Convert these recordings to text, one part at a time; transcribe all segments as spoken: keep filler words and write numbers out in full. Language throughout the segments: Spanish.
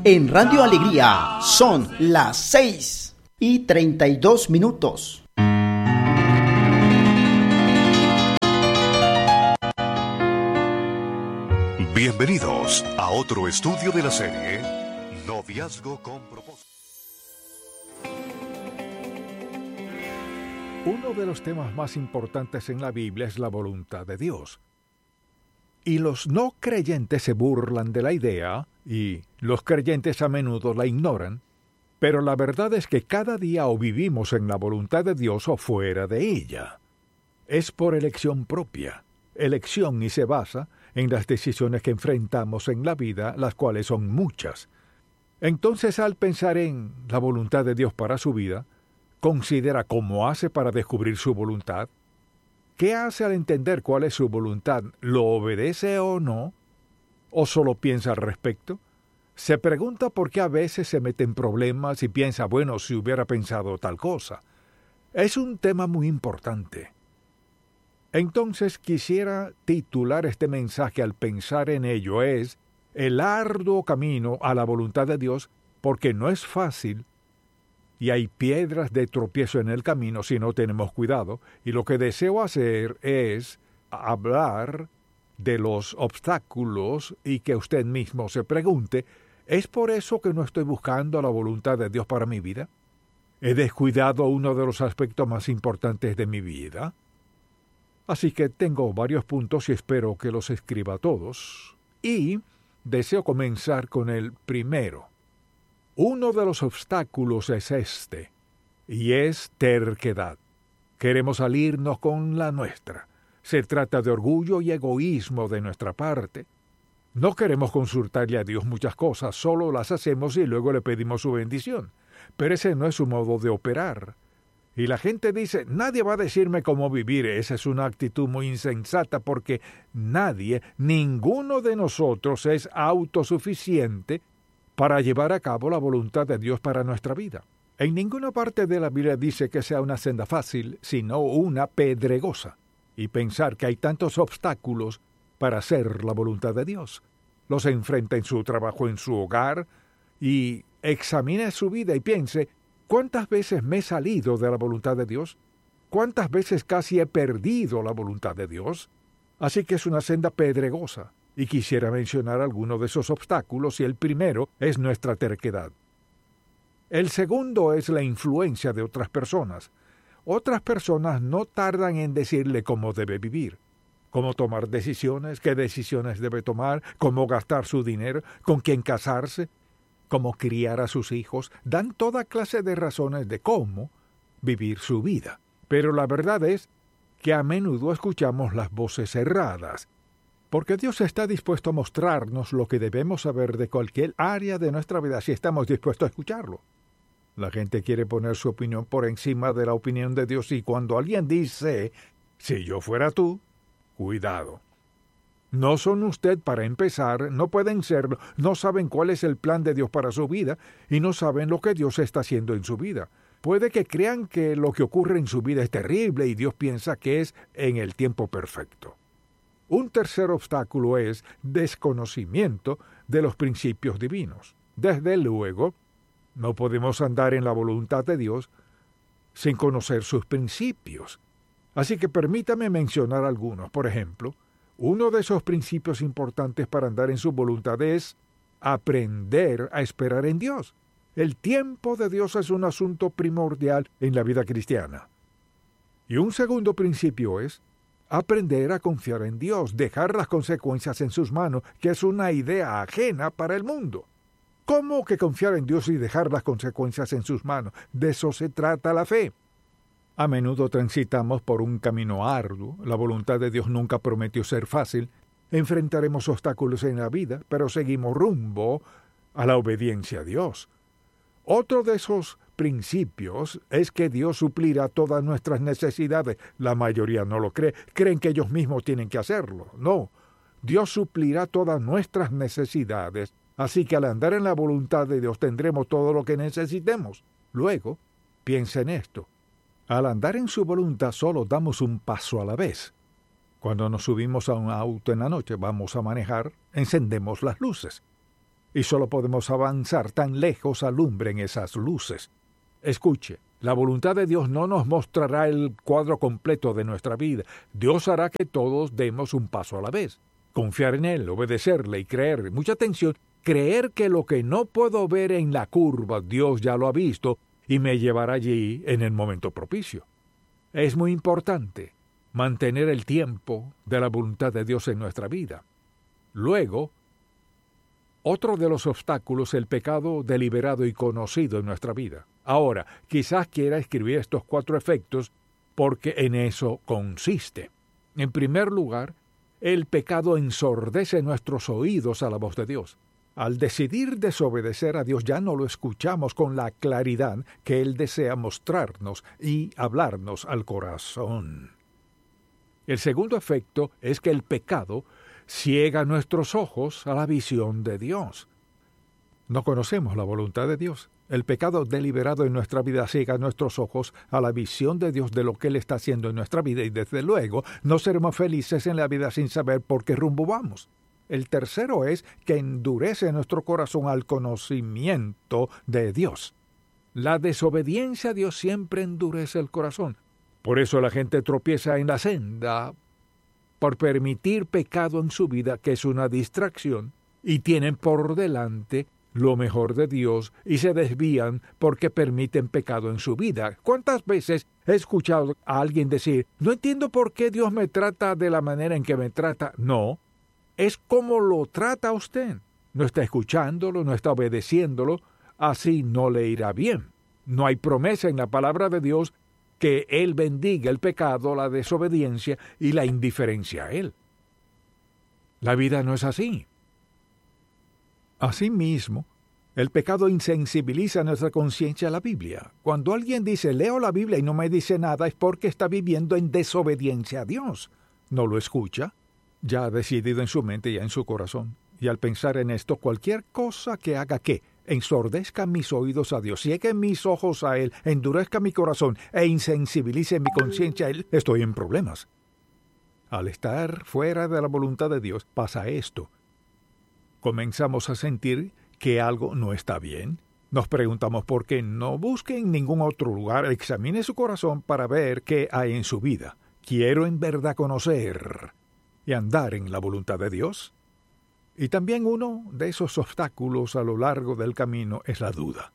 En Radio Alegría son las seis y treinta y dos minutos. Bienvenidos a otro estudio de la serie Noviazgo con Propósito. Uno de los temas más importantes en la Biblia es la voluntad de Dios. Y los no creyentes se burlan de la idea, y los creyentes a menudo la ignoran, pero la verdad es que cada día o vivimos en la voluntad de Dios o fuera de ella. Es por elección propia, elección y se basa en las decisiones que enfrentamos en la vida, las cuales son muchas. Entonces, al pensar en la voluntad de Dios para su vida, considera cómo hace para descubrir su voluntad. ¿Qué hace al entender cuál es su voluntad? ¿Lo obedece o no? ¿O solo piensa al respecto? Se pregunta por qué a veces se mete en problemas y piensa, bueno, si hubiera pensado tal cosa. Es un tema muy importante. Entonces quisiera titular este mensaje al pensar en ello es el arduo camino a la voluntad de Dios, porque no es fácil y hay piedras de tropiezo en el camino si no tenemos cuidado, y lo que deseo hacer es hablar de los obstáculos y que usted mismo se pregunte, ¿es por eso que no estoy buscando la voluntad de Dios para mi vida? ¿He descuidado uno de los aspectos más importantes de mi vida? Así que tengo varios puntos y espero que los escriba todos. Y deseo comenzar con el primero. Uno de los obstáculos es este, y es terquedad. Queremos salirnos con la nuestra. Se trata de orgullo y egoísmo de nuestra parte. No queremos consultarle a Dios muchas cosas, solo las hacemos y luego le pedimos su bendición. Pero ese no es su modo de operar. Y la gente dice, nadie va a decirme cómo vivir. Esa es una actitud muy insensata porque nadie, ninguno de nosotros es autosuficiente para llevar a cabo la voluntad de Dios para nuestra vida. En ninguna parte de la Biblia dice que sea una senda fácil, sino una pedregosa. Y pensar que hay tantos obstáculos para hacer la voluntad de Dios. Los enfrenta en su trabajo, en su hogar, y examine su vida y piense, ¿cuántas veces me he salido de la voluntad de Dios? ¿Cuántas veces casi he perdido la voluntad de Dios? Así que es una senda pedregosa. Y quisiera mencionar algunos de esos obstáculos, y el primero es nuestra terquedad. El segundo es la influencia de otras personas. Otras personas no tardan en decirle cómo debe vivir, cómo tomar decisiones, qué decisiones debe tomar, cómo gastar su dinero, con quién casarse, cómo criar a sus hijos. Dan toda clase de razones de cómo vivir su vida. Pero la verdad es que a menudo escuchamos las voces erradas, porque Dios está dispuesto a mostrarnos lo que debemos saber de cualquier área de nuestra vida si estamos dispuestos a escucharlo. La gente quiere poner su opinión por encima de la opinión de Dios, y cuando alguien dice, si yo fuera tú, cuidado. No son usted para empezar, no pueden serlo, no saben cuál es el plan de Dios para su vida y no saben lo que Dios está haciendo en su vida. Puede que crean que lo que ocurre en su vida es terrible y Dios piensa que es en el tiempo perfecto. Un tercer obstáculo es desconocimiento de los principios divinos. Desde luego, no podemos andar en la voluntad de Dios sin conocer sus principios. Así que permítame mencionar algunos. Por ejemplo, uno de esos principios importantes para andar en su voluntad es aprender a esperar en Dios. El tiempo de Dios es un asunto primordial en la vida cristiana. Y un segundo principio es aprender a confiar en Dios, dejar las consecuencias en sus manos, que es una idea ajena para el mundo. ¿Cómo que confiar en Dios y dejar las consecuencias en sus manos? De eso se trata la fe. A menudo transitamos por un camino arduo. La voluntad de Dios nunca prometió ser fácil. Enfrentaremos obstáculos en la vida, pero seguimos rumbo a la obediencia a Dios. Otro de esos principios es que Dios suplirá todas nuestras necesidades. La mayoría no lo cree. Creen que ellos mismos tienen que hacerlo. No. Dios suplirá todas nuestras necesidades. Así que al andar en la voluntad de Dios tendremos todo lo que necesitemos. Luego, piensa en esto. Al andar en su voluntad solo damos un paso a la vez. Cuando nos subimos a un auto en la noche, vamos a manejar, encendemos las luces. y solo podemos avanzar tan lejos alumbren esas luces. Escuche, la voluntad de Dios no nos mostrará el cuadro completo de nuestra vida. Dios hará que todos demos un paso a la vez. Confiar en Él, obedecerle y creer. Mucha atención, creer que lo que no puedo ver en la curva, Dios ya lo ha visto y me llevará allí en el momento propicio. Es muy importante mantener el tiempo de la voluntad de Dios en nuestra vida. Luego, otro de los obstáculos, el pecado deliberado y conocido en nuestra vida. Ahora, quizás quiera escribir estos cuatro efectos porque en eso consiste. En primer lugar, el pecado ensordece nuestros oídos a la voz de Dios. Al decidir desobedecer a Dios ya no lo escuchamos con la claridad que Él desea mostrarnos y hablarnos al corazón. El segundo efecto es que el pecado ciega nuestros ojos a la visión de Dios. No conocemos la voluntad de Dios. El pecado deliberado en nuestra vida ciega nuestros ojos a la visión de Dios de lo que Él está haciendo en nuestra vida y desde luego no seremos felices en la vida sin saber por qué rumbo vamos. El tercero es que endurece nuestro corazón al conocimiento de Dios. La desobediencia a Dios siempre endurece el corazón. Por eso la gente tropieza en la senda por permitir pecado en su vida, que es una distracción, y tienen por delante lo mejor de Dios y se desvían porque permiten pecado en su vida. ¿Cuántas veces he escuchado a alguien decir, no entiendo por qué Dios me trata de la manera en que me trata? No, es como lo trata usted. No está escuchándolo, no está obedeciéndolo, así no le irá bien. No hay promesa en la palabra de Dios que Él bendiga el pecado, la desobediencia y la indiferencia a Él. La vida no es así. Asimismo, el pecado insensibiliza nuestra conciencia a la Biblia. Cuando alguien dice, leo la Biblia y no me dice nada, es porque está viviendo en desobediencia a Dios. No lo escucha, ya ha decidido en su mente y en su corazón. Y al pensar en esto, cualquier cosa que haga que ensordezca mis oídos a Dios, ciegue mis ojos a Él, endurezca mi corazón e insensibilice mi conciencia a Él, estoy en problemas. Al estar fuera de la voluntad de Dios, pasa esto. Comenzamos a sentir que algo no está bien. Nos preguntamos por qué. No busque en ningún otro lugar, examine su corazón para ver qué hay en su vida. Quiero en verdad conocer y andar en la voluntad de Dios. Y también uno de esos obstáculos a lo largo del camino es la duda.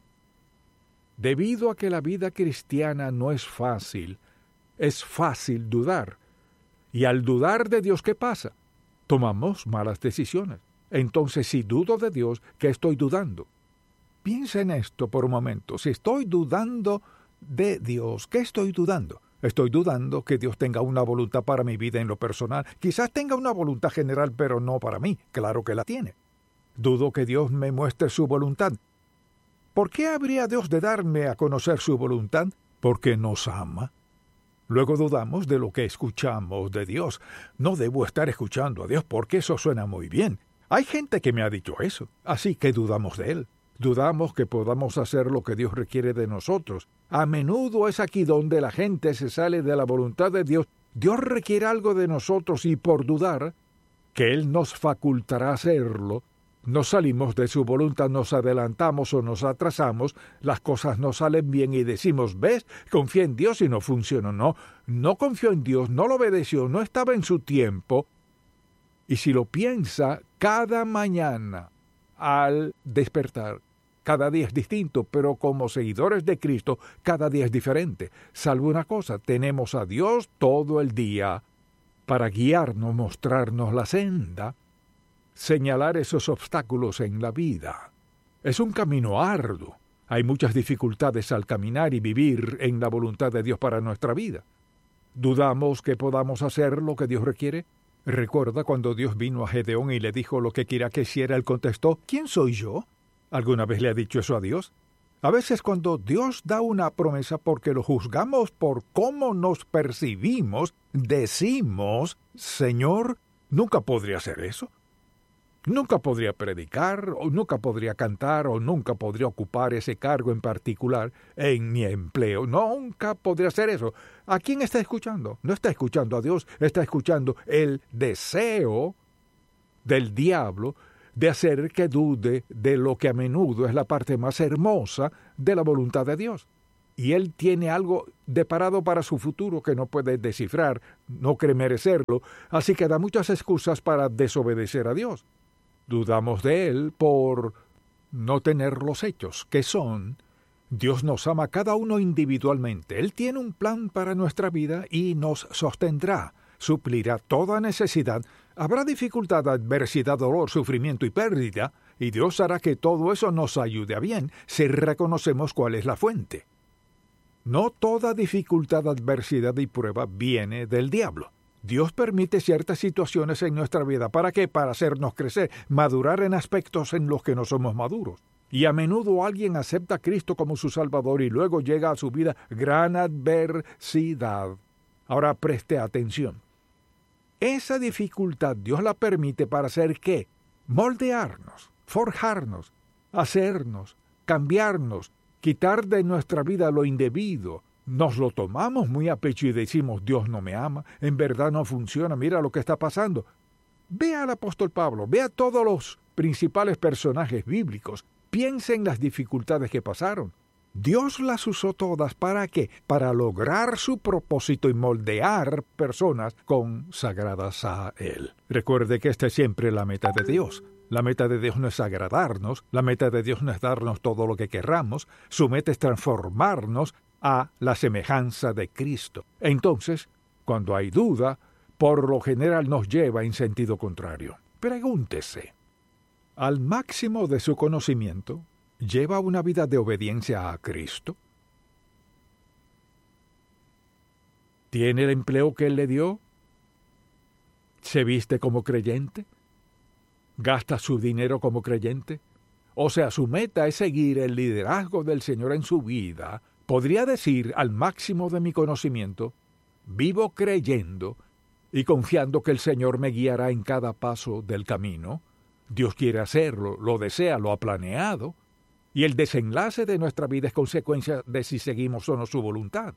Debido a que la vida cristiana no es fácil, es fácil dudar. Y al dudar de Dios, ¿qué pasa? Tomamos malas decisiones. Entonces, si dudo de Dios, ¿qué estoy dudando? Piensa en esto por un momento. Si estoy dudando de Dios, ¿qué estoy dudando? Estoy dudando que Dios tenga una voluntad para mi vida en lo personal. Quizás tenga una voluntad general, pero no para mí. Claro que la tiene. Dudo que Dios me muestre su voluntad. ¿Por qué habría Dios de darme a conocer su voluntad? Porque nos ama. Luego dudamos de lo que escuchamos de Dios. No debo estar escuchando a Dios porque eso suena muy bien. Hay gente que me ha dicho eso, así que dudamos de Él. Dudamos que podamos hacer lo que Dios requiere de nosotros. A menudo es aquí donde la gente se sale de la voluntad de Dios. Dios requiere algo de nosotros y por dudar que Él nos facultará hacerlo, nos salimos de su voluntad, nos adelantamos o nos atrasamos, las cosas no salen bien y decimos, ¿ves? Confía en Dios y no funcionó. No, no confió en Dios, no lo obedeció, no estaba en su tiempo. Y si lo piensa, cada mañana al despertar, cada día es distinto, pero como seguidores de Cristo, cada día es diferente. Salvo una cosa, tenemos a Dios todo el día para guiarnos, mostrarnos la senda, señalar esos obstáculos en la vida. Es un camino arduo. Hay muchas dificultades al caminar y vivir en la voluntad de Dios para nuestra vida. ¿Dudamos que podamos hacer lo que Dios requiere? ¿Recuerda cuando Dios vino a Gedeón y le dijo lo que quiera que hiciera? Él contestó, ¿quién soy yo? ¿Alguna vez le ha dicho eso a Dios? A veces cuando Dios da una promesa porque lo juzgamos por cómo nos percibimos, decimos, Señor, nunca podría hacer eso. Nunca podría predicar, o nunca podría cantar, o nunca podría ocupar ese cargo en particular en mi empleo. Nunca podría hacer eso. ¿A quién está escuchando? No está escuchando a Dios, está escuchando el deseo del diablo de hacer que dude de lo que a menudo es la parte más hermosa de la voluntad de Dios. Y Él tiene algo deparado para su futuro que no puede descifrar, no cree merecerlo, así que da muchas excusas para desobedecer a Dios. Dudamos de Él por no tener los hechos, que son: Dios nos ama a cada uno individualmente. Él tiene un plan para nuestra vida y nos sostendrá, suplirá toda necesidad. Habrá dificultad, adversidad, dolor, sufrimiento y pérdida, y Dios hará que todo eso nos ayude a bien si reconocemos cuál es la fuente. No toda dificultad, adversidad y prueba viene del diablo. Dios permite ciertas situaciones en nuestra vida. ¿Para qué? Para hacernos crecer, madurar en aspectos en los que no somos maduros. Y a menudo alguien acepta a Cristo como su Salvador y luego llega a su vida gran adversidad. Ahora preste atención. Esa dificultad Dios la permite para hacer ¿qué? Moldearnos, forjarnos, hacernos, cambiarnos, quitar de nuestra vida lo indebido. Nos lo tomamos muy a pecho y decimos: Dios no me ama, en verdad no funciona, mira lo que está pasando. Ve al apóstol Pablo, ve a todos los principales personajes bíblicos, piensa en las dificultades que pasaron. Dios las usó todas, ¿para qué? Para lograr su propósito y moldear personas consagradas a Él. Recuerde que esta es siempre la meta de Dios. La meta de Dios no es agradarnos, la meta de Dios no es darnos todo lo que querramos, su meta es transformarnos a la semejanza de Cristo. Entonces, cuando hay duda, por lo general nos lleva en sentido contrario. Pregúntese, ¿al máximo de su conocimiento lleva una vida de obediencia a Cristo? ¿Tiene el empleo que Él le dio? ¿Se viste como creyente? ¿Gasta su dinero como creyente? O sea, su meta es seguir el liderazgo del Señor en su vida. Podría decir, al máximo de mi conocimiento, vivo creyendo y confiando que el Señor me guiará en cada paso del camino. Dios quiere hacerlo, lo desea, lo ha planeado. Y el desenlace de nuestra vida es consecuencia de si seguimos o no su voluntad.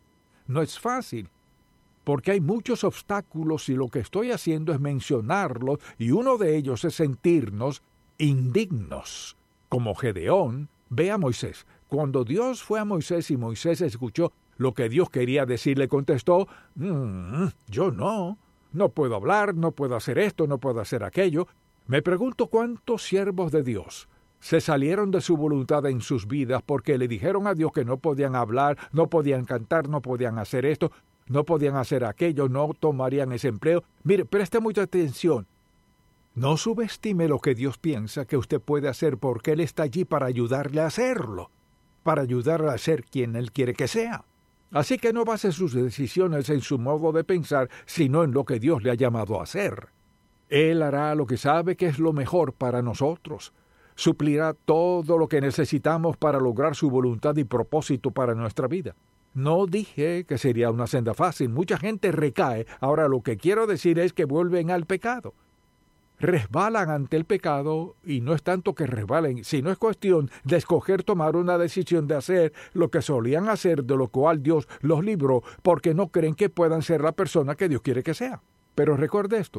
No es fácil, porque hay muchos obstáculos y lo que estoy haciendo es mencionarlos, y uno de ellos es sentirnos indignos. Como Gedeón, ve a Moisés. Cuando Dios fue a Moisés y Moisés escuchó lo que Dios quería decir, le contestó: mmm, yo no, no puedo hablar, no puedo hacer esto, no puedo hacer aquello. Me pregunto cuántos siervos de Dios se salieron de su voluntad en sus vidas porque le dijeron a Dios que no podían hablar, no podían cantar, no podían hacer esto, no podían hacer aquello, no tomarían ese empleo. Mire, preste mucha atención. No subestime lo que Dios piensa que usted puede hacer, porque Él está allí para ayudarle a hacerlo, para ayudarle a ser quien Él quiere que sea. Así que no base sus decisiones en su modo de pensar, sino en lo que Dios le ha llamado a hacer. Él hará lo que sabe que es lo mejor para nosotros. Suplirá todo lo que necesitamos para lograr su voluntad y propósito para nuestra vida. No dije que sería una senda fácil. Mucha gente recae. Ahora lo que quiero decir es que vuelven al pecado. Resbalan ante el pecado, y no es tanto que resbalen, sino es cuestión de escoger tomar una decisión de hacer lo que solían hacer, de lo cual Dios los libró, porque no creen que puedan ser la persona que Dios quiere que sea. Pero recuerde esto.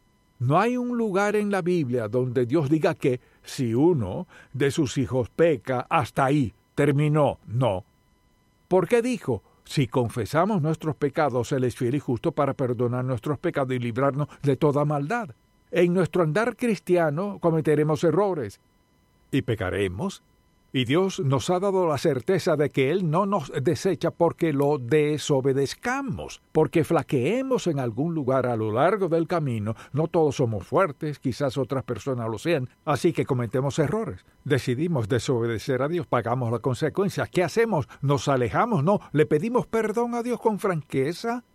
No hay un lugar en la Biblia donde Dios diga que si uno de sus hijos peca, hasta ahí, terminó. No. ¿Por qué dijo? Si confesamos nuestros pecados, Él es fiel y justo para perdonar nuestros pecados y librarnos de toda maldad. En nuestro andar cristiano cometeremos errores y pecaremos. Y Dios nos ha dado la certeza de que Él no nos desecha porque lo desobedezcamos, porque flaqueemos en algún lugar a lo largo del camino. No todos somos fuertes, quizás otras personas lo sean, así que cometemos errores. Decidimos desobedecer a Dios, pagamos la consecuencia. ¿Qué hacemos? ¿Nos alejamos? No, le pedimos perdón a Dios con franqueza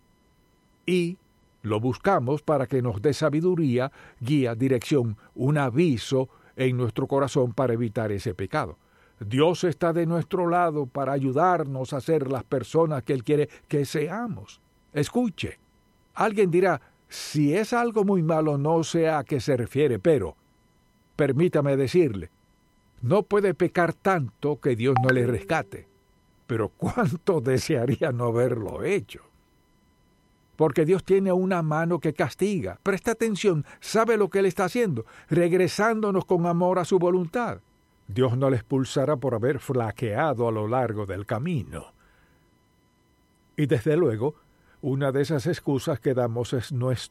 y lo buscamos para que nos dé sabiduría, guía, dirección, un aviso en nuestro corazón para evitar ese pecado. Dios está de nuestro lado para ayudarnos a ser las personas que Él quiere que seamos. Escuche, alguien dirá, si es algo muy malo no sé a qué se refiere, pero permítame decirle, no puede pecar tanto que Dios no le rescate, pero cuánto desearía no haberlo hecho. porque Dios tiene una mano que castiga. Presta atención, sabe lo que Él está haciendo, regresándonos con amor a su voluntad. Dios no le expulsará por haber flaqueado a lo largo del camino. Y desde luego, una de esas excusas que damos es nuestro